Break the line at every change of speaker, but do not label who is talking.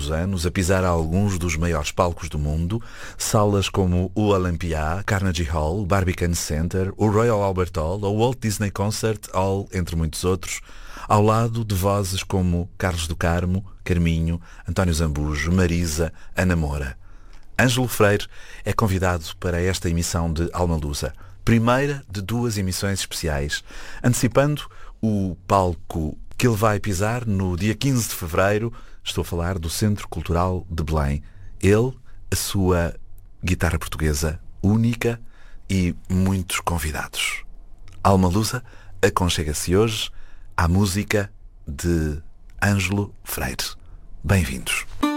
últimos anos a pisar alguns dos maiores palcos do mundo, salas como o Olympia, Carnegie Hall, Barbican Center, o Royal Albert Hall ou o Walt Disney Concert Hall, entre muitos outros, ao lado de vozes como Carlos do Carmo, Carminho, António Zambujo, Marisa, Ana Moura. Ângelo Freire é convidado para esta emissão de Almalusa, primeira de 2 emissões especiais, antecipando o palco que ele vai pisar no dia 15 de fevereiro. Estou a falar do Centro Cultural de Belém. Ele, a sua guitarra portuguesa única e muitos convidados. Almalusa aconchega-se hoje à música de Ângelo Freire. Bem-vindos.